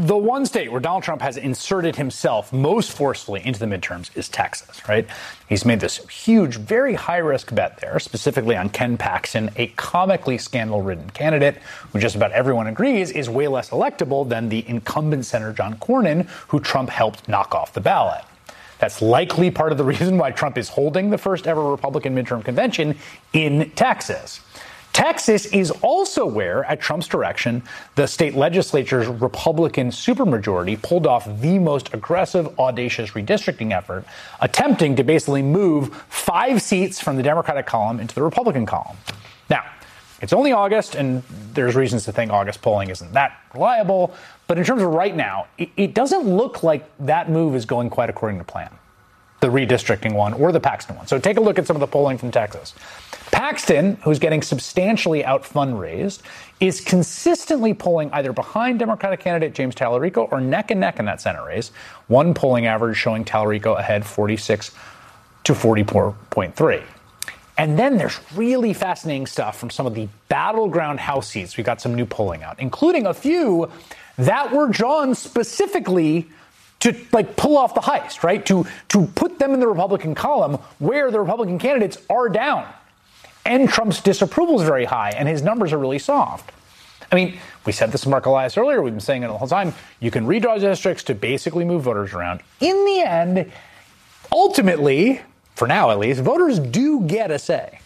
the one state where Donald Trump has inserted himself most forcefully into the midterms is Texas, right? He's made this huge, very high-risk bet there, specifically on Ken Paxton, a comically scandal-ridden candidate who just about everyone agrees is way less electable than the incumbent Senator John Cornyn, who Trump helped knock off the ballot. That's likely part of the reason why Trump is holding the first ever Republican midterm convention in Texas. Texas is also where, at Trump's direction, the state legislature's Republican supermajority pulled off the most aggressive, audacious redistricting effort, attempting to basically move 5 seats from the Democratic column into the Republican column. Now, it's only August, and there's reasons to think August polling isn't that reliable, but in terms of right now, it doesn't look like that move is going quite according to plan, the redistricting one or the Paxton one. So take a look at some of the polling from Texas. Paxton, who's getting substantially out-fundraised, is consistently polling either behind Democratic candidate James Tallarico or neck and neck in that Senate race. One polling average showing Tallarico ahead 46 to 44.3. And then there's really fascinating stuff from some of the battleground House seats. We got some new polling out, including a few that were drawn specifically to pull off the heist, right? To put them in the Republican column where the Republican candidates are down. And Trump's disapproval is very high, and his numbers are really soft. I mean, we said this to Mark Elias earlier. We've been saying it the whole time. You can redraw districts to basically move voters around. In the end, ultimately, for now at least, voters do get a say.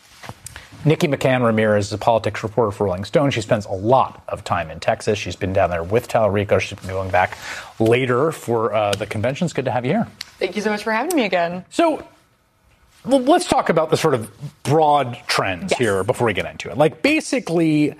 Nikki McCann Ramirez is a politics reporter for Rolling Stone. She spends a lot of time in Texas. She's been down there with Tallarico. She's been going back later for the convention. It's good to have you here. Thank you so much for having me again. So, well, let's talk about the sort of broad trends here before we get into it. Like, basically,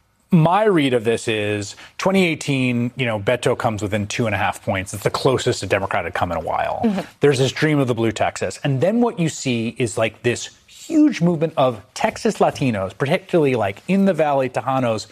my read of this is 2018, Beto comes within 2.5 points. It's the closest a Democrat had come in a while. Mm-hmm. There's this dream of the blue Texas. And then what you see is like this huge movement of Texas Latinos, particularly like in the Valley Tejanos,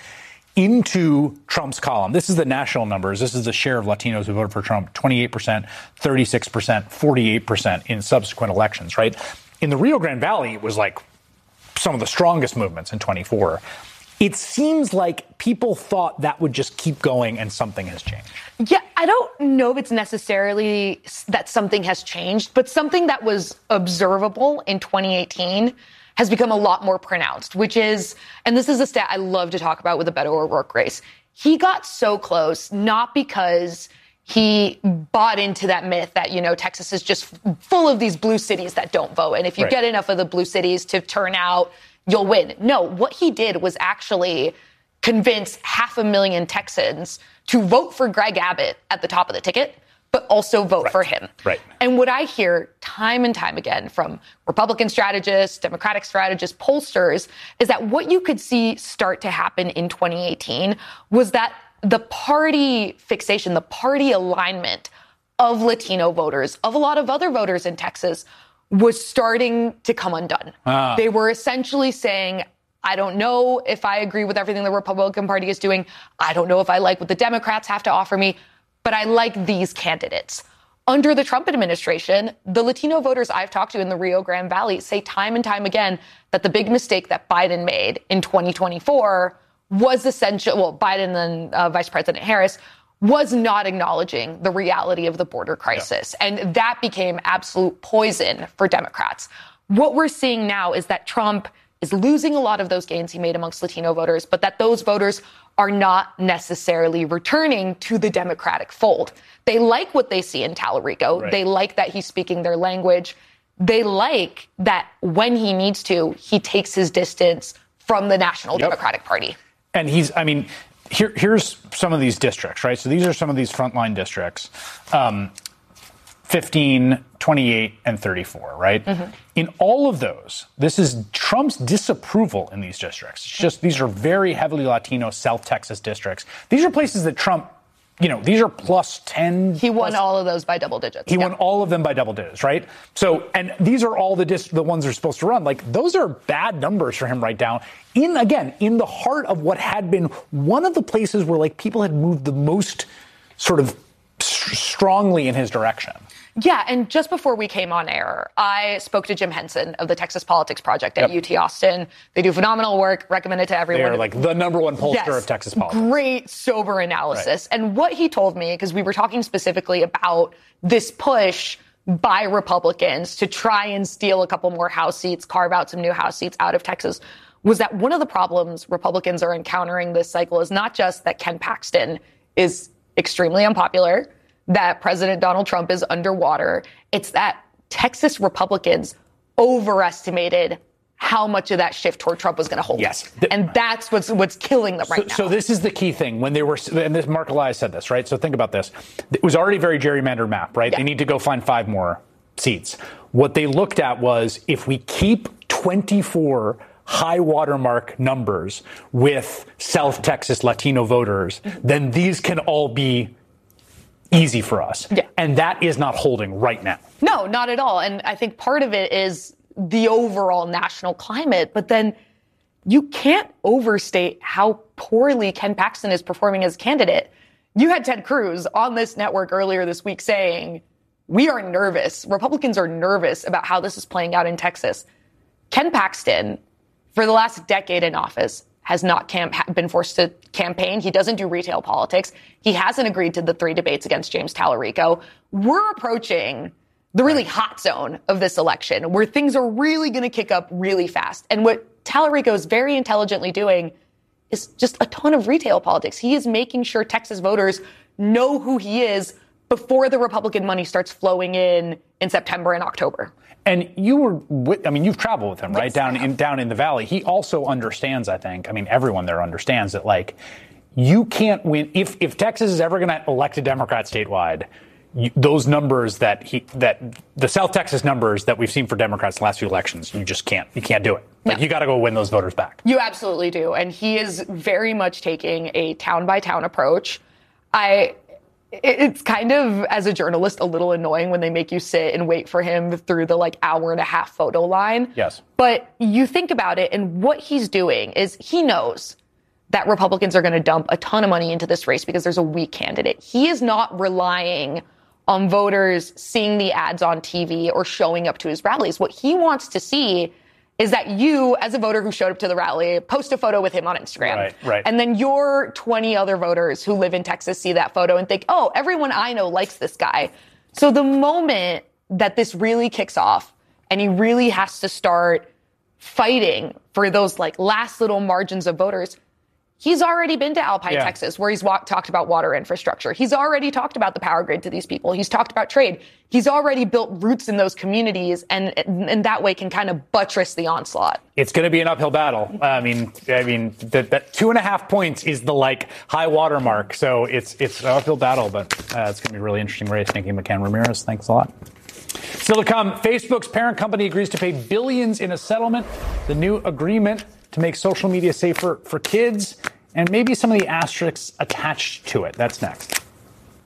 into Trump's column. This is the national numbers. This is the share of Latinos who voted for Trump, 28%, 36%, 48% in subsequent elections, right? In the Rio Grande Valley, it was like some of the strongest movements in 24. It seems like people thought that would just keep going and something has changed. Yeah, I don't know if it's necessarily that something has changed, but something that was observable in 2018 has become a lot more pronounced, which is, and this is a stat I love to talk about with the Beto O'Rourke race, he got so close, not because he bought into that myth that, Texas is just full of these blue cities that don't vote. And if you get enough of the blue cities to turn out, you'll win. No, what he did was actually convince 500,000 Texans to vote for Greg Abbott at the top of the ticket, but also vote for him. Right. And what I hear time and time again from Republican strategists, Democratic strategists, pollsters, is that what you could see start to happen in 2018 was that the party fixation, the party alignment of Latino voters, of a lot of other voters in Texas, was starting to come undone. They were essentially saying, I don't know if I agree with everything the Republican Party is doing. I don't know if I like what the Democrats have to offer me, but I like these candidates. Under the Trump administration, the Latino voters I've talked to in the Rio Grande Valley say time and time again that the big mistake that Biden made in 2024 was Biden and Vice President Harris was not acknowledging the reality of the border crisis. Yeah. And that became absolute poison for Democrats. What we're seeing now is that Trump is losing a lot of those gains he made amongst Latino voters, but that those voters are not necessarily returning to the Democratic fold. They like what they see in Tallarico. Right. They like that he's speaking their language. They like that when he needs to, he takes his distance from the National Democratic Party. And here's some of these districts, right? So these are some of these frontline districts, 15, 28, and 34, right? Mm-hmm. In all of those, this is Trump's disapproval in these districts. It's just these are very heavily Latino South Texas districts. These are places that Trump, these are plus 10. He won all of those by double digits. He won all of them by double digits, right? So, and these are all the ones they're supposed to run. Like, those are bad numbers for him right now. In the heart of what had been one of the places where, people had moved the most sort of strongly in his direction. Yeah, and just before we came on air, I spoke to Jim Henson of the Texas Politics Project at UT Austin. They do phenomenal work, recommend it to everyone. They're like the number one pollster of Texas politics. Great, sober analysis. Right. And what he told me, because we were talking specifically about this push by Republicans to try and steal a couple more House seats, carve out some new House seats out of Texas, was that one of the problems Republicans are encountering this cycle is not just that Ken Paxton is extremely unpopular, that President Donald Trump is underwater. It's that Texas Republicans overestimated how much of that shift toward Trump was going to hold. Yes. And that's what's killing them right now. So this is the key thing. When they were, and this Mark Elias said this, right? So think about this. It was already a very gerrymandered map, right? Yeah. They need to go find 5 more seats. What they looked at was, if we keep 24 high watermark numbers with South Texas Latino voters, then these can all be easy for us. Yeah. And that is not holding right now. No, not at all. And I think part of it is the overall national climate, but then you can't overstate how poorly Ken Paxton is performing as a candidate. You had Ted Cruz on this network earlier this week saying, we are nervous. Republicans are nervous about how this is playing out in Texas. Ken Paxton, for the last decade in office, has not been forced to campaign. He doesn't do retail politics. He hasn't agreed to the 3 debates against James Tallarico. We're approaching the really hot zone of this election, where things are really going to kick up really fast. And what Tallarico is very intelligently doing is just a ton of retail politics. He is making sure Texas voters know who he is before the Republican money starts flowing in September and October. And you were, you've traveled with him, right? Yes, down in the Valley. He also understands, I think, everyone there understands that, like, you can't win. If Texas is ever going to elect a Democrat statewide, those numbers that the South Texas numbers that we've seen for Democrats the last few elections, you can't do it. Like, you got to go win those voters back. You absolutely do. And he is very much taking a town by town approach. It's kind of, as a journalist, a little annoying when they make you sit and wait for him through the hour and a half photo line. Yes. But you think about it, and what he's doing is he knows that Republicans are going to dump a ton of money into this race because there's a weak candidate. He is not relying on voters seeing the ads on TV or showing up to his rallies. What he wants to see is that you, as a voter who showed up to the rally, post a photo with him on Instagram. Right. And then your 20 other voters who live in Texas see that photo and think, oh, everyone I know likes this guy. So the moment that this really kicks off and he really has to start fighting for those last little margins of voters, he's already been to Alpine, Texas, where he's talked about water infrastructure. He's already talked about the power grid to these people. He's talked about trade. He's already built roots in those communities, and that way can kind of buttress the onslaught. It's going to be an uphill battle. That 2.5 points is the high water mark. So it's an uphill battle, but it's going to be a really interesting race. Thank you, McCann Ramirez. Thanks a lot. Still to come, Facebook's parent company agrees to pay billions in a settlement. The new agreement to make social media safer for kids, and maybe some of the asterisks attached to it. That's next.